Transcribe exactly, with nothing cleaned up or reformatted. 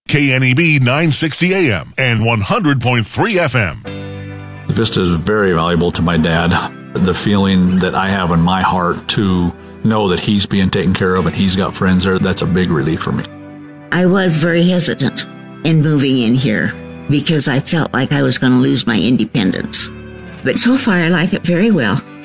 K N E B nine sixty A M and one hundred point three F M. Vista is very valuable to my dad. The feeling that I have in my heart to know that he's being taken care of and he's got friends there, that's a big relief for me. I was very hesitant in moving in here because I felt like I was going to lose my independence. But so far I like it very well.